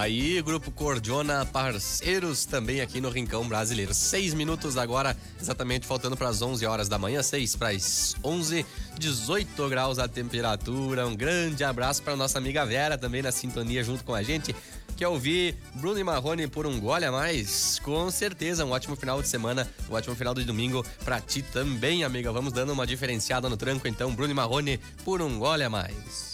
aí, Grupo Cordiona, parceiros também aqui no Rincão Brasileiro. 6 minutos agora, exatamente faltando para as 11 horas da manhã, 6 para as 11, 18 graus a temperatura. Um grande abraço para nossa amiga Vera também na sintonia junto com a gente. Quer ouvir Bruno e Marrone por um gole a mais? Com certeza, um ótimo final de semana, um ótimo final de domingo pra ti também, amiga. Vamos dando uma diferenciada no tranco, então, Bruno e Marrone por um gole a mais.